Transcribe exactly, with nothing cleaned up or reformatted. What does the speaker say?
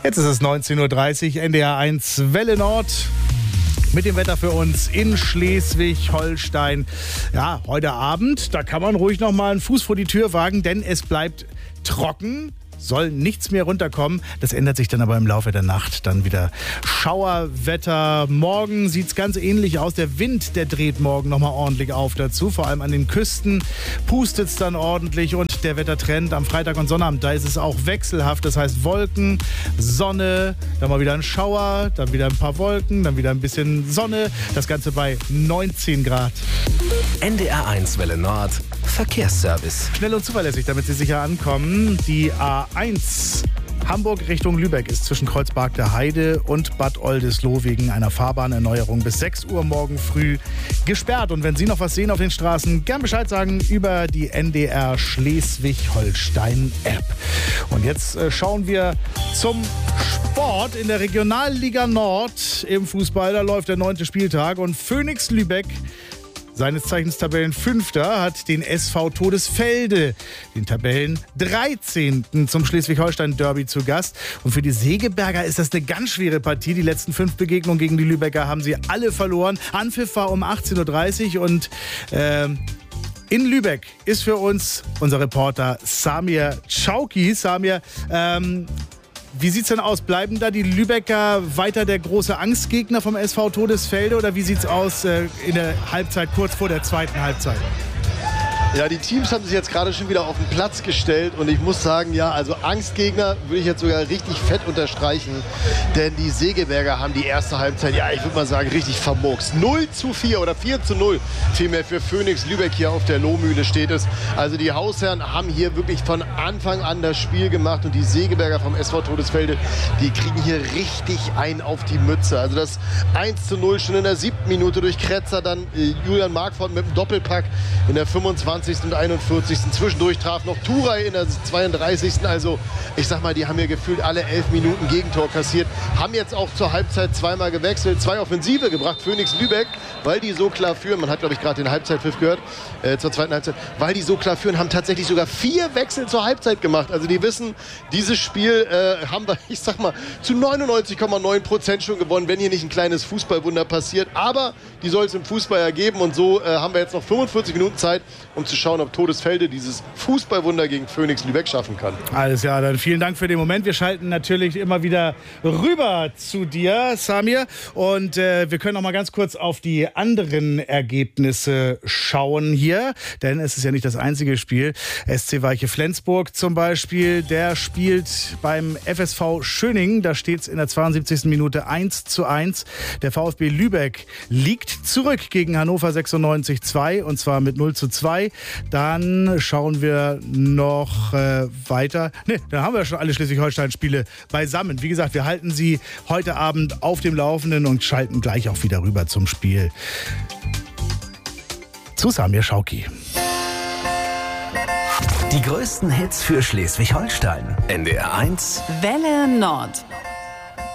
Jetzt ist es neunzehn Uhr dreißig, N D R eins Welle Nord. Mit dem Wetter für uns in Schleswig-Holstein. Ja, heute Abend, da kann man ruhig noch mal einen Fuß vor die Tür wagen, denn es bleibt trocken. Soll nichts mehr runterkommen. Das ändert sich dann aber im Laufe der Nacht. Dann wieder Schauerwetter. Morgen sieht es ganz ähnlich aus. Der Wind, der dreht morgen nochmal ordentlich auf dazu. Vor allem an den Küsten pustet es dann ordentlich. Und der Wettertrend am Freitag und Sonnabend, da ist es auch wechselhaft. Das heißt Wolken, Sonne, dann mal wieder ein Schauer, dann wieder ein paar Wolken, dann wieder ein bisschen Sonne. Das Ganze bei neunzehn Grad. N D R eins Welle Nord Verkehrsservice. Schnell und zuverlässig, damit Sie sicher ankommen. Die A eins Hamburg Richtung Lübeck ist zwischen Kreuzberg der Heide und Bad Oldesloe wegen einer Fahrbahnerneuerung bis sechs Uhr morgen früh gesperrt. Und wenn Sie noch was sehen auf den Straßen, gern Bescheid sagen über die N D R Schleswig-Holstein-App. Und jetzt äh, schauen wir zum Sport in der Regionalliga Nord im Fußball. Da läuft der neunte Spieltag und Phoenix Lübeck, seines Zeichens Tabellenfünfter, hat den S V Todesfelde, den Tabellen dreizehnten zum Schleswig-Holstein-Derby zu Gast. Und für die Segeberger ist das eine ganz schwere Partie. Die letzten fünf Begegnungen gegen die Lübecker haben sie alle verloren. Anpfiff war um achtzehn Uhr dreißig und äh, in Lübeck ist für uns unser Reporter Samir Czauki. Samir, ähm, wie sieht's denn aus? Bleiben da die Lübecker weiter der große Angstgegner vom S V Todesfelde oder wie sieht's aus äh, in der Halbzeit, kurz vor der zweiten Halbzeit? Ja, die Teams haben sich jetzt gerade schon wieder auf den Platz gestellt und ich muss sagen, ja, also Angstgegner würde ich jetzt sogar richtig fett unterstreichen, denn die Segeberger haben die erste Halbzeit, ja, ich würde mal sagen, richtig vermurkst. null zu vier oder vier zu null vielmehr für Phoenix Lübeck hier auf der Lohmühle steht es. Also die Hausherren haben hier wirklich von Anfang an das Spiel gemacht und die Segeberger vom S V Todesfelde, die kriegen hier richtig ein auf die Mütze. Also das eins zu null schon in der siebten Minute durch Kretzer, dann äh, Julian Markford mit dem Doppelpack in der fünfundzwanzigsten und einundvierzigsten Zwischendurch traf noch Turay in der zweiunddreißigsten Also ich sag mal, die haben hier gefühlt alle elf Minuten Gegentor kassiert. Haben jetzt auch zur Halbzeit zweimal gewechselt, zwei Offensive gebracht, Phoenix Lübeck, weil die so klar führen. Man hat, glaube ich, gerade den Halbzeitpfiff gehört, äh, zur zweiten Halbzeit. Weil die so klar führen, haben tatsächlich sogar vier Wechsel zur Halbzeit gemacht. Also die wissen, dieses Spiel äh, haben wir, ich sag mal, zu neunundneunzig Komma neun Prozent schon gewonnen, wenn hier nicht ein kleines Fußballwunder passiert. Aber die soll es im Fußball ergeben und so äh, haben wir jetzt noch fünfundvierzig Minuten Zeit, um zu schauen, ob Todesfelde dieses Fußballwunder gegen Phoenix Lübeck schaffen kann. Alles klar, dann vielen Dank für den Moment. Wir schalten natürlich immer wieder rüber zu dir, Samir. Und äh, wir können noch mal ganz kurz auf die anderen Ergebnisse schauen hier. Denn es ist ja nicht das einzige Spiel. S C Weiche Flensburg zum Beispiel, der spielt beim F S V Schöningen. Da steht es in der zweiundsiebzigsten Minute eins zu eins. Der VfB Lübeck liegt zurück gegen Hannover sechsundneunzig zwei und zwar mit null zu zwei. Dann schauen wir noch äh, weiter. Ne, dann haben wir schon alle Schleswig-Holstein-Spiele beisammen. Wie gesagt, wir halten Sie heute Abend auf dem Laufenden und schalten gleich auch wieder rüber zum Spiel. Zu Samir Czauki. Die größten Hits für Schleswig-Holstein. N D R eins Welle Nord.